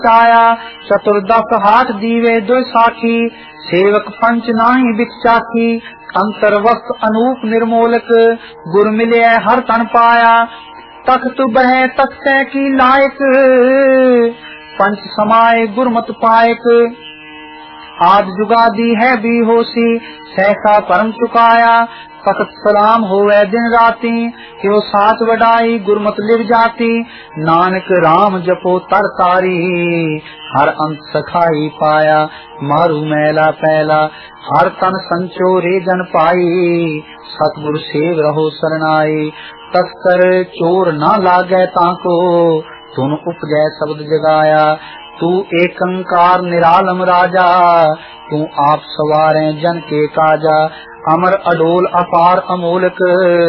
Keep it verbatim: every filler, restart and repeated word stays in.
चाया चतुर्दश हाथ दीवे दो साखी सेवक पंच नाही बिक चाखी अंतर वस्त अनूप निर्मोलक गुर मिले हर तन पाया तख्त बह तख्त की लायक पंच समाये गुरमत पायक आज जुगादी है भी होसी सहसा परम चुकाया तख्त सलाम होवे दिन राती क्यों साथ वडाई गुरमत लिव जाती नानक राम जपो तर तारी हर अंत सखाई पाया मारू मैला पैला हर तन संचो रे जन पाई सतगुरु सेव रहो सरनाई तस्कर चोर ना लागे ताको तुन उपजय शब्द जगाया तू एकंकार निरालम राजा तू आप सवारे जन के काजा अमर अडोल अपार अमोलक